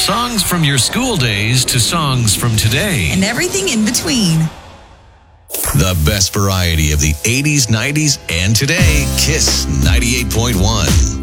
songs from your school days to songs from today. And everything in between. The best variety of the 80s, 90s, and today. Kiss 98.1.